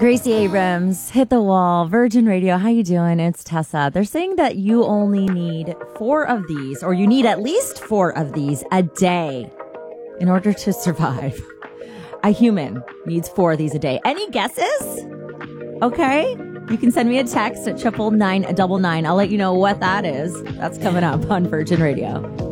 Gracie Abrams, Hit the Wall, Virgin Radio. How you doing? It's Tessa. They're saying that you only need 4 of these, or you need at least 4 of these a day in order to survive. A human needs 4 of these a day. Any guesses? Okay. You can send me a text at 99999. I'll let you know what that is. That's coming up on Virgin Radio.